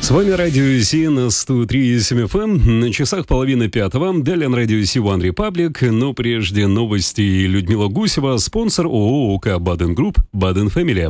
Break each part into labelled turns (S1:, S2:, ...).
S1: С вами Радио Си на 103.7 FM. На часах 4:30. Далее на Радио Си One Republic. Но прежде новости. Людмила Гусева, спонсор ООО ОК Баден Групп, Баден Фэмили.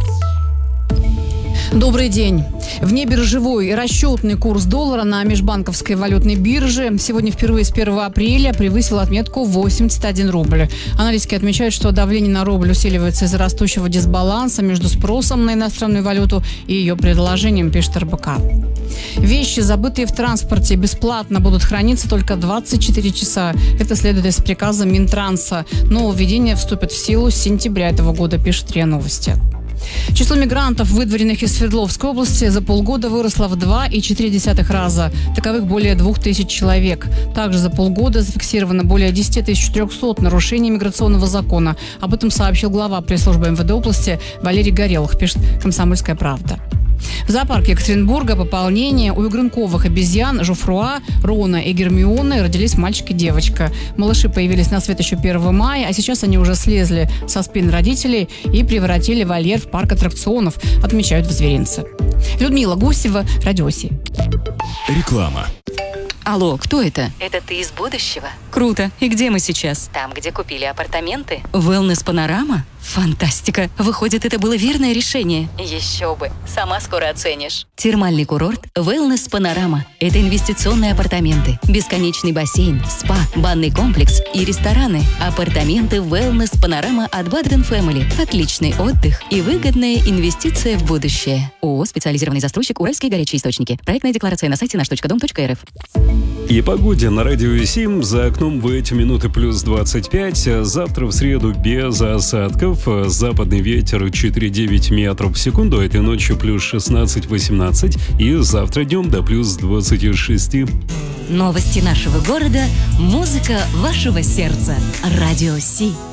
S2: Добрый день. Внебиржевой расчетный курс доллара на межбанковской валютной бирже сегодня впервые с 1 апреля превысил отметку 81 рубль. Аналитики отмечают, что давление на рубль усиливается из-за растущего дисбаланса между спросом на иностранную валюту и ее предложением, пишет РБК. Вещи, забытые в транспорте, бесплатно будут храниться только 24 часа. Это следует из приказа Минтранса. Нововведение вступит в силу с сентября этого года, пишет РИА Новости. Число мигрантов, выдворенных из Свердловской области, за полгода выросло в 2,4 раза. Таковых более 2000 человек. Также за полгода зафиксировано более 10 300 нарушений миграционного закона. Об этом сообщил глава пресс-службы МВД области Валерий Горелых, пишет «Комсомольская правда». В зоопарке Екатеринбурга пополнение. У игрунковых обезьян Жофруа, Рона и Гермионы родились мальчик и девочка. Малыши появились на свет еще 1 мая, а сейчас они уже слезли со спин родителей и превратили вольер в парк аттракционов, отмечают в зверинце. Людмила Гусева, Радио Си.
S3: Реклама.
S4: Алло, кто это?
S5: Это ты из будущего?
S4: Круто. И где мы сейчас?
S5: Там, где купили апартаменты?
S4: Wellness Панорама? Фантастика. Выходит, это было верное решение.
S5: Еще бы. Сама скоро оценишь.
S4: Термальный курорт Wellness Панорама. Это инвестиционные апартаменты, бесконечный бассейн, спа, банный комплекс и рестораны. Апартаменты Wellness Панорама от Баден Фэмили. Отличный отдых и выгодная инвестиция в будущее. ООО «Специализированный застройщик Уральские горячие источники». Проектная декларация на сайте наш.дом.рф.
S1: И погоде на Радио Си. За окном в эти минуты плюс 25. Завтра в среду без осадков. Западный ветер 4,9 метров в секунду. Этой ночью плюс 16-18. И завтра днем до плюс 26.
S6: Новости нашего города. Музыка вашего сердца. Радио Си.